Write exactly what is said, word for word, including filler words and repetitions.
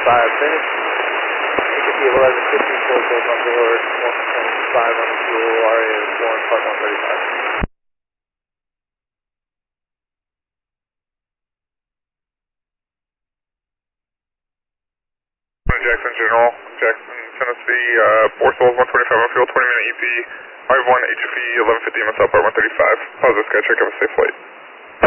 five minutes. Ticket eleven fifty, full gold on board, one twenty-five on fuel, R A is one, park one thirty-five. Jackson General, Jackson, Tennessee, uh, four souls, one twenty-five on fuel, twenty minute E P, five one H F E, eleven fifty M S L, part one thirty-five. Positive, Skycheck, have a safe flight.